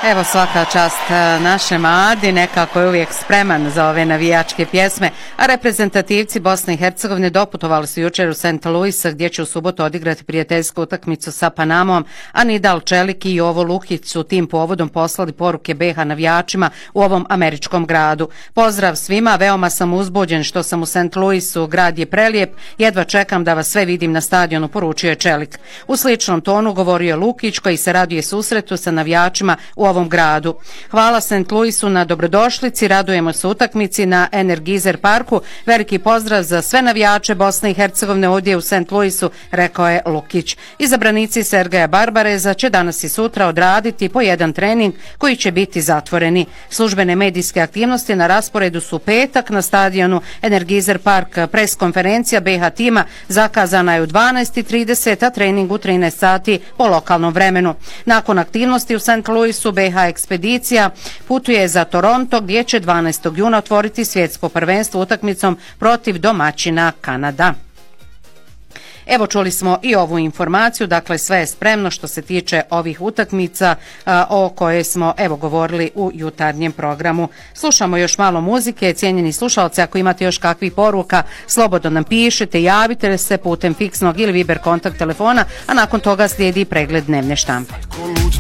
Evo svaka čast našem Adi, nekako je uvijek spreman za ove navijačke pjesme, a reprezentativci Bosne i Hercegovine doputovali su jučer u St. Louis, gdje će u subotu odigrati prijateljsku utakmicu sa Panamom, a Nidal Čelik i Jovo Lukić su tim povodom poslali poruke BiH navijačima u ovom američkom gradu. Pozdrav svima, veoma sam uzbuđen što sam u St. Louisu, grad je prelijep, jedva čekam da vas sve vidim na stadionu, poručio je Čelik. U sličnom tonu govorio je Lukić, koji se raduje susretu sa navijačima u ovom gradu. Hvala St. Louisu na dobrodošlici, radujemo se utakmici na Energizer parku. Veliki pozdrav za sve navijače Bosne i Hercegovine ovdje u St. Louisu, rekao je Lukić. Izabranici Sergeja Barbareza će danas i sutra odraditi po jedan trening koji će biti zatvoreni. Službene medijske aktivnosti na rasporedu su petak na stadionu Energizer park. Preskonferencija BiH tima zakazana je u 12:30, a trening u 13 sati po lokalnom vremenu. Nakon aktivnosti u St. Louisu, BiH ekspedicija putuje za Toronto, gdje će 12. juna otvoriti svjetsko prvenstvo utakmicom protiv domaćina Kanada. Evo, čuli smo i ovu informaciju, dakle sve je spremno što se tiče ovih utakmica o koje smo govorili u jutarnjem programu. Slušamo još malo muzike, cijenjeni slušalci, ako imate još kakvih poruka, slobodno nam pišete, javite se putem fiksnog ili Viber kontakt telefona, a nakon toga slijedi pregled dnevne štampe.